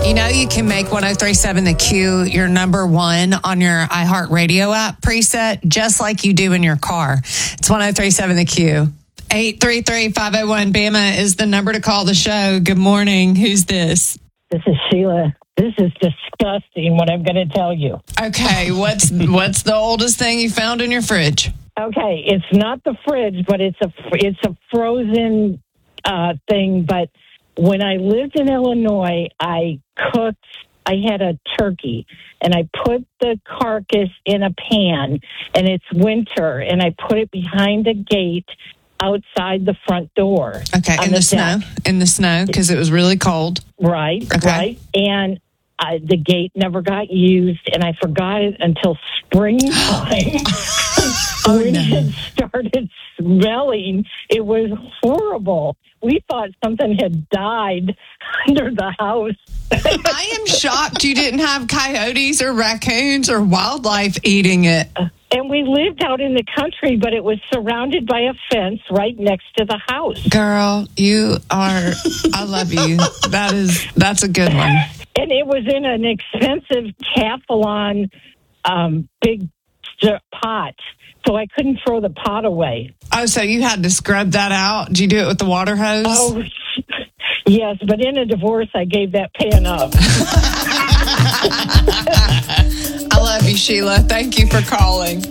You know, you can make 1037 The Q your number one on your iHeartRadio app preset, just like you do in your car. It's 1037 The Q. 833-501 Bama is the number to call the show. Good morning. Who's this? This is Sheila. This is disgusting, what I'm going to tell you. Okay, what's the oldest thing you found in your fridge? Okay, it's not the fridge, but it's a frozen thing. But when I lived in Illinois, I had a turkey, and I put the carcass in a pan, and it's winter, and I put it behind the gate outside the front door. Okay, in the snow? In the snow, because it was really cold. Right, okay. Right. And the gate never got used, and I forgot it until springtime. When it started smelling, it was horrible. We thought something had died under the house. I am shocked you didn't have coyotes or raccoons or wildlife eating it. And we lived out in the country, but it was surrounded by a fence right next to the house. Girl, I love you. That's a good one. And it was in an expensive Teflon big pot, so I couldn't throw the pot away. Oh, so you had to scrub that out? Did you do it with the water hose? Oh, yes, but in a divorce, I gave that pan up. I love you, Sheila. Thank you for calling.